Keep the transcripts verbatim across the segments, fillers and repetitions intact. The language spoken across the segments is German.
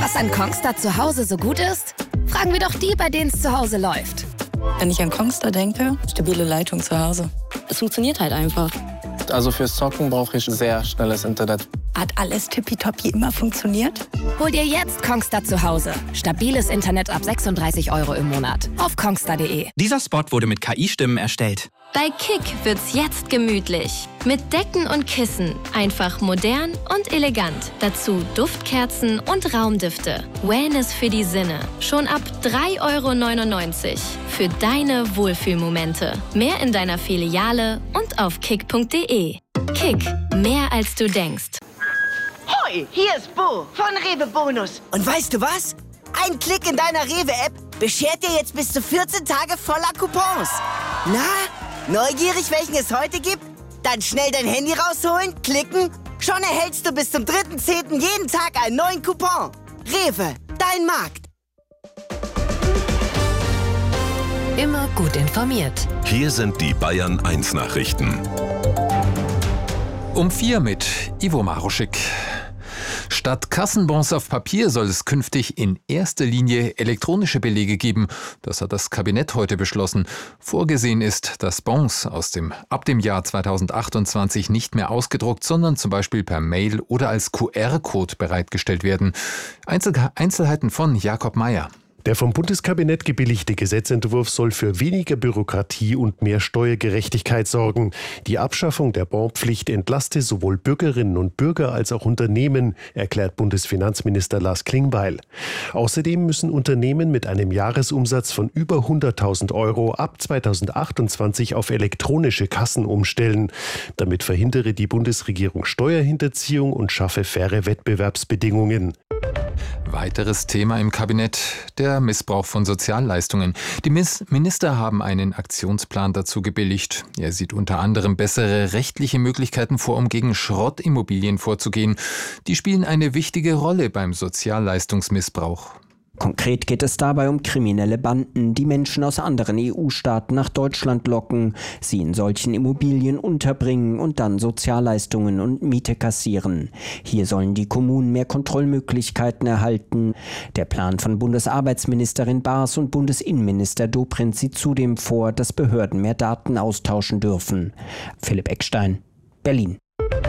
Was an Kongstar zu Hause so gut ist? Fragen wir doch die, bei denen es zu Hause läuft. Wenn ich an Kongstar denke, stabile Leitung zu Hause. Es funktioniert halt einfach. Also fürs Zocken brauche ich sehr schnelles Internet. Hat alles tippitoppi immer funktioniert? Hol dir jetzt Kongstar zu Hause. Stabiles Internet ab sechsunddreißig Euro im Monat. Auf kongstar punkt de. Dieser Spot wurde mit K I-Stimmen erstellt. Bei Kick wird's jetzt gemütlich. Mit Decken und Kissen. Einfach modern und elegant. Dazu Duftkerzen und Raumdüfte. Wellness für die Sinne. Schon ab drei Euro neunundneunzig. Für deine Wohlfühlmomente. Mehr in deiner Filiale und auf kick punkt de. Kick. Mehr als du denkst. Hoi, hier ist Bo von Rewe Bonus. Und weißt du was? Ein Klick in deiner Rewe-App beschert dir jetzt bis zu vierzehn Tage voller Coupons. Na, neugierig, welchen es heute gibt? Dann schnell dein Handy rausholen, klicken. Schon erhältst du bis zum dritten zehnten jeden Tag einen neuen Coupon. Rewe, dein Markt. Immer gut informiert. Hier sind die Bayern eins Nachrichten. Um vier mit Ivo Maruschik. Statt Kassenbons auf Papier soll es künftig in erster Linie elektronische Belege geben. Das hat das Kabinett heute beschlossen. Vorgesehen ist, dass Bons aus dem, ab dem Jahr zweitausendachtundzwanzig nicht mehr ausgedruckt, sondern zum Beispiel per Mail oder als Q R-Code bereitgestellt werden. Einzel- Einzelheiten von Jakob Mayer. Der vom Bundeskabinett gebilligte Gesetzentwurf soll für weniger Bürokratie und mehr Steuergerechtigkeit sorgen. Die Abschaffung der Bonpflicht entlaste sowohl Bürgerinnen und Bürger als auch Unternehmen, erklärt Bundesfinanzminister Lars Klingbeil. Außerdem müssen Unternehmen mit einem Jahresumsatz von über hunderttausend Euro ab zweitausendachtundzwanzig auf elektronische Kassen umstellen. Damit verhindere die Bundesregierung Steuerhinterziehung und schaffe faire Wettbewerbsbedingungen. Weiteres Thema im Kabinett, der Missbrauch von Sozialleistungen. Die Minister haben einen Aktionsplan dazu gebilligt. Er sieht unter anderem bessere rechtliche Möglichkeiten vor, um gegen Schrottimmobilien vorzugehen. Die spielen eine wichtige Rolle beim Sozialleistungsmissbrauch. Konkret geht es dabei um kriminelle Banden, die Menschen aus anderen E U-Staaten nach Deutschland locken, sie in solchen Immobilien unterbringen und dann Sozialleistungen und Miete kassieren. Hier sollen die Kommunen mehr Kontrollmöglichkeiten erhalten. Der Plan von Bundesarbeitsministerin Baas und Bundesinnenminister Dobrindt sieht zudem vor, dass Behörden mehr Daten austauschen dürfen. Philipp Eckstein, Berlin.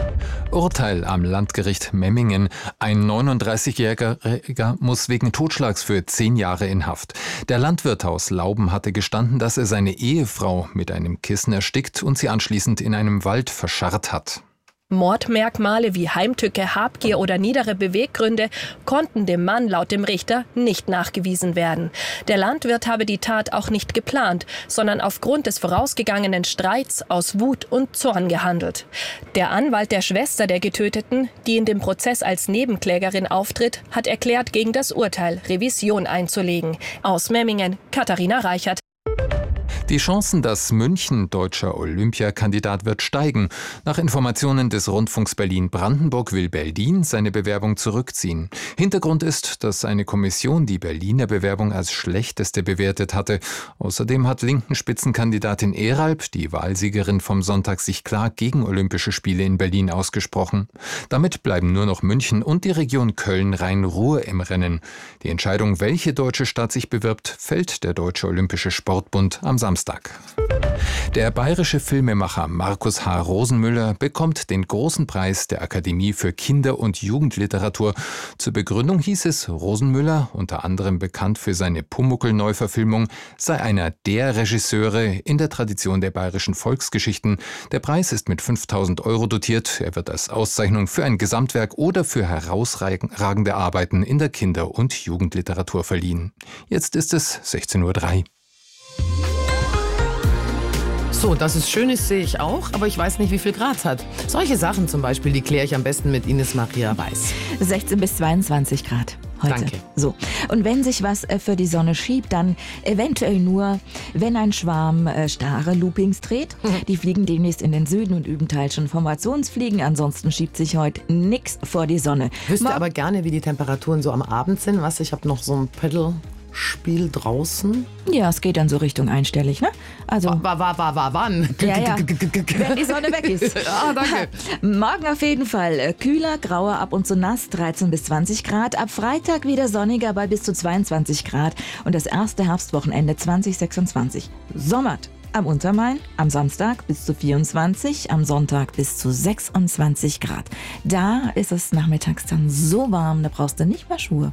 Urteil am Landgericht Memmingen. Ein neununddreißigjähriger muss wegen Totschlags für zehn Jahre in Haft. Der Landwirt aus Lauben hatte gestanden, dass er seine Ehefrau mit einem Kissen erstickt und sie anschließend in einem Wald verscharrt hat. Mordmerkmale wie Heimtücke, Habgier oder niedere Beweggründe konnten dem Mann laut dem Richter nicht nachgewiesen werden. Der Landwirt habe die Tat auch nicht geplant, sondern aufgrund des vorausgegangenen Streits aus Wut und Zorn gehandelt. Der Anwalt der Schwester der Getöteten, die in dem Prozess als Nebenklägerin auftritt, hat erklärt, gegen das Urteil Revision einzulegen. Aus Memmingen, Katharina Reichert. Die Chancen, dass München deutscher Olympiakandidat wird, steigen. Nach Informationen des Rundfunks Berlin-Brandenburg will Berlin seine Bewerbung zurückziehen. Hintergrund ist, dass eine Kommission die Berliner Bewerbung als schlechteste bewertet hatte. Außerdem hat linken Spitzenkandidatin Eralb, die Wahlsiegerin vom Sonntag, sich klar gegen Olympische Spiele in Berlin ausgesprochen. Damit bleiben nur noch München und die Region Köln-Rhein-Ruhr im Rennen. Die Entscheidung, welche deutsche Stadt sich bewirbt, fällt der Deutsche Olympische Sportbund am Samstag. Der bayerische Filmemacher Markus H. Rosenmüller bekommt den großen Preis der Akademie für Kinder- und Jugendliteratur. Zur Begründung hieß es, Rosenmüller, unter anderem bekannt für seine Pumuckl-Neuverfilmung, sei einer der Regisseure in der Tradition der bayerischen Volksgeschichten. Der Preis ist mit fünftausend Euro dotiert. Er wird als Auszeichnung für ein Gesamtwerk oder für herausragende Arbeiten in der Kinder- und Jugendliteratur verliehen. Jetzt ist es sechzehn Uhr drei. So, dass es schön ist, sehe ich auch, aber ich weiß nicht, wie viel Grad es hat. Solche Sachen zum Beispiel, die kläre ich am besten mit Ines Maria Weiß. sechzehn bis zweiundzwanzig Grad heute. Danke. So. Und wenn sich was für die Sonne schiebt, dann eventuell nur, wenn ein Schwarm äh, starre Loopings dreht. Mhm. Die fliegen demnächst in den Süden und üben teils schon Formationsfliegen. Ansonsten schiebt sich heute nichts vor die Sonne. Wüsste Mor- aber gerne, wie die Temperaturen so am Abend sind. Was? Ich habe noch so ein Pedal Spiel draußen? Ja, es geht dann so Richtung einstellig, ne? Also. War, war, war, war, wann? Ja, ja. Wenn die Sonne weg ist. Ah, danke. Morgen auf jeden Fall kühler, grauer, ab und zu nass, dreizehn bis zwanzig Grad. Ab Freitag wieder sonniger bei bis zu zweiundzwanzig Grad. Und das erste Herbstwochenende zwanzig sechsundzwanzig. Sommert. Am Untermain am Samstag bis zu vierundzwanzig, am Sonntag bis zu sechsundzwanzig Grad. Da ist es nachmittags dann so warm, da brauchst du nicht mal Schuhe.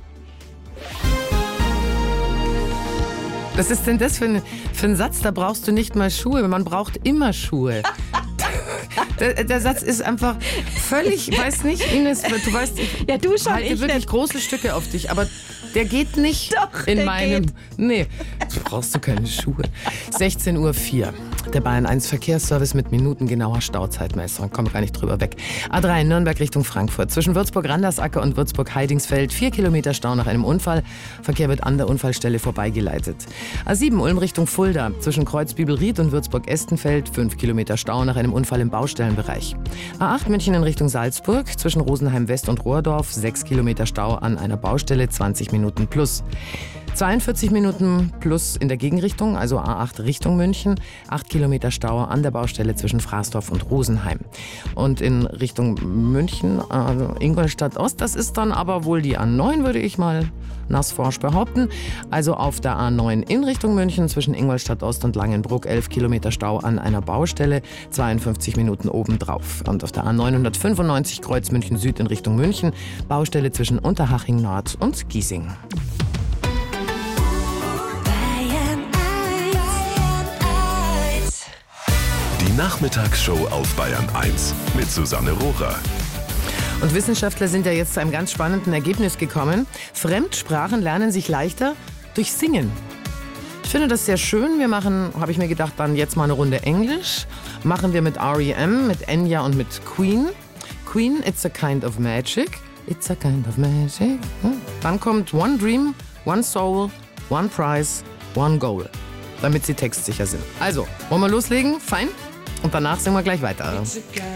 Was ist denn das für ein, für ein Satz? Da brauchst du nicht mal Schuhe. Man braucht immer Schuhe. Der, der Satz ist einfach völlig, ich weiß nicht, Ines, du weißt, ich ja, du schon, halte wirklich nicht. Große Stücke auf dich, aber der geht nicht Doch, in der meinem. Geht. Nee, du brauchst du keine Schuhe. sechzehn Uhr vier. Der Bayern eins Verkehrsservice mit minutengenauer Stauzeitmessung. Kommen gar nicht drüber weg. A drei Nürnberg Richtung Frankfurt. Zwischen Würzburg-Randersacker und Würzburg-Heidingsfeld. Vier Kilometer Stau nach einem Unfall. Verkehr wird an der Unfallstelle vorbeigeleitet. A sieben Ulm Richtung Fulda. Zwischen Kreuzbübelried und Würzburg-Estenfeld. Fünf Kilometer Stau nach einem Unfall im Baustellenbereich. A acht München in Richtung Salzburg. Zwischen Rosenheim West und Rohrdorf. Sechs Kilometer Stau an einer Baustelle. zwanzig Minuten plus. zweiundvierzig Minuten plus in der Gegenrichtung, also A acht Richtung München. acht Kilometer Stau an der Baustelle zwischen Fraßdorf und Rosenheim. Und in Richtung München, also Ingolstadt Ost, das ist dann aber wohl die A neun, würde ich mal nassforsch behaupten. Also auf der A neun in Richtung München zwischen Ingolstadt Ost und Langenbruck. elf Kilometer Stau an einer Baustelle, zweiundfünfzig Minuten obendrauf. Und auf der A neunhundertfünfundneunzig Kreuz München Süd in Richtung München. Baustelle zwischen Unterhaching Nord und Giesing. Die Nachmittagsshow auf Bayern eins mit Susanne Rohrer. Und Wissenschaftler sind ja jetzt zu einem ganz spannenden Ergebnis gekommen. Fremdsprachen lernen sich leichter durch Singen. Ich finde das sehr schön. Wir machen, habe ich mir gedacht, dann jetzt mal eine Runde Englisch. Machen wir mit R E M, mit Enya und mit Queen. Queen, It's a Kind of Magic. It's a Kind of Magic. Dann kommt One Dream, One Soul, One Prize, One Goal. Damit sie textsicher sind. Also, wollen wir loslegen? Fein? Und danach singen wir gleich weiter.